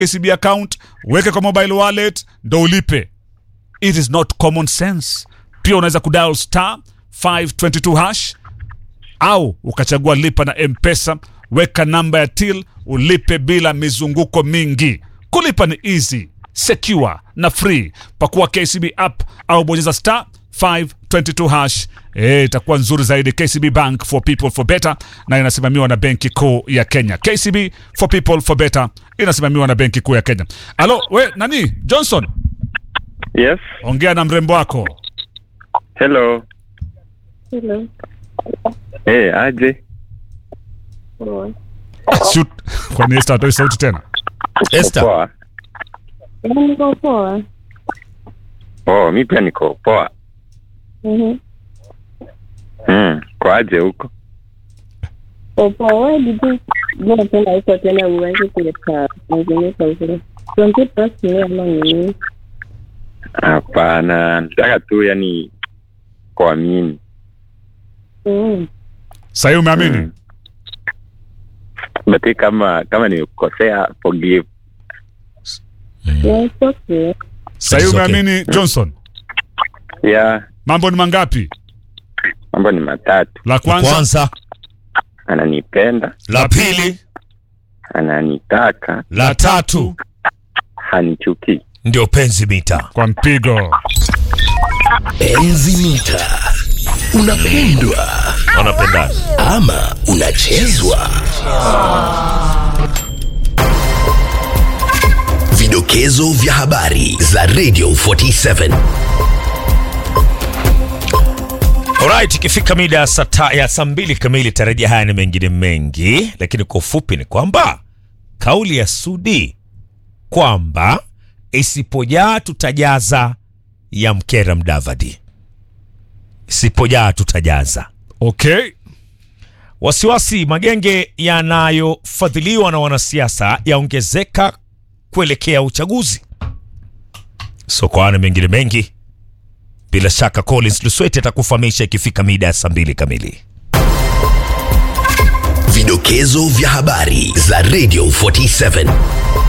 KCB account, weke kwa mobile wallet, ndo ulipe. It is not common sense. Pia unaweza kudial star 522 hash au ukachagua lipa na M-Pesa, weka namba ya till, ulipe bila mizunguko mingi. Kulipa ni easy, secure na free. Pakua KCB app au bonyeza star 522 hash. Itakuwa nzuri zaidi. KCB Bank, for people for better, na inasimamiwa na Benki Kuu ya Kenya. KCB for people for better inasimamiwa na Benki Kuu ya Kenya. Alo, we nani? Johnson? Yes. Ongea na mrembo wako. Hello. Hello. Aje. Shoot. Kwa nini Esther atoi sauti tena? Esther. Poa. Niko poa. Mimi pia niko poa. Kwa aje huko? Poa, wewe bibi. Mbona tena uko tena uanze kuleta ngine sauti? Tunataka tusikie ama nini? Hapana, nataka tu yani kuamini. Sasa umeamini? Basi kama nimekosea, forgive. Yes, okay. Sasa umeamini Johnson? Yeah. Mambo ni mangapi? Mambo ni matatu. La kwanza, ananipenda. La pili, ananitaka. la tatu, hanichuki. ndio penzi mita. kwa mpigo. Penzi mita. Unapendwa Wanapendana ama unachezwa? Vidokezo vya habari za Radio 47. Alright, ikifika mida ya saa 2 kamili tarajia haya ni mengine mengi, lakini kwa ufupi ni kwamba kauli ya Sudi kwamba isipojaa tutajaza ya mkera Mdavadi. Isipojaa tutajaza. Okay. Wasiwasi magenge yanayofadhiliwa na wanasiasa yaongezeka kuelekea uchaguzi. Kwa mengine mengi, bila shaka Collins Lusweti atakufahamisha ikifika mida ya saa 2 kamili. Vidokezo vya habari za Radio 47.